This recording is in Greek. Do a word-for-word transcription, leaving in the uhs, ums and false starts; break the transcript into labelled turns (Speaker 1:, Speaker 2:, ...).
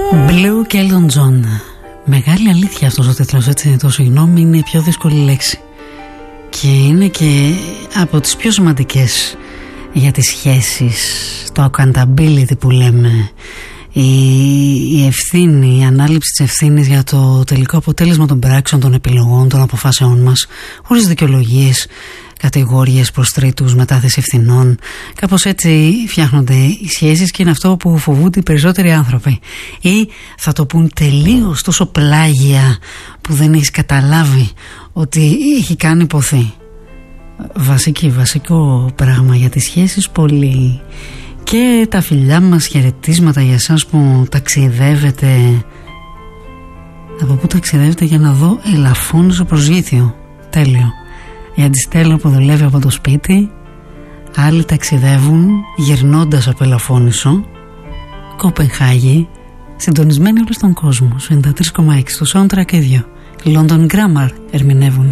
Speaker 1: Blue και Elton John. Μεγάλη αλήθεια αυτός ο τίτλος, έτσι. Το συγγνώμη είναι η πιο δύσκολη λέξη. Και είναι και από τις πιο σημαντικές για τις σχέσεις. Το accountability που λέμε. Η, η ευθύνη, η ανάληψη της ευθύνης για το τελικό αποτέλεσμα των πράξεων, των επιλογών, των αποφάσεών μας, χωρίς δικαιολογίες, κατηγορίες προς τρίτους, μετάθεση ευθυνών. Κάπως έτσι φτιάχνονται οι σχέσεις και είναι αυτό που φοβούνται οι περισσότεροι άνθρωποι. Ή θα το πούν τελείως τόσο πλάγια που δεν έχεις καταλάβει ότι έχει κάνει ποθεί. Βασική, βασικό πράγμα για τις σχέσεις, πολύ. Και τα φιλιά μας, χαιρετίσματα για εσάς που ταξιδεύετε. Από πού ταξιδεύετε? Για να δω Ελαφώνησο Προσγήθιο. Τέλειο. Η Αντιστέλλα που δουλεύει από το σπίτι. Άλλοι ταξιδεύουν γυρνώντας από Ελαφώνησο. Κοπενχάγη. Συντονισμένοι όλο τον κόσμο. ενενήντα τρία κόμμα έξι. Το soundtrack ίδιο. London Grammar ερμηνεύουν.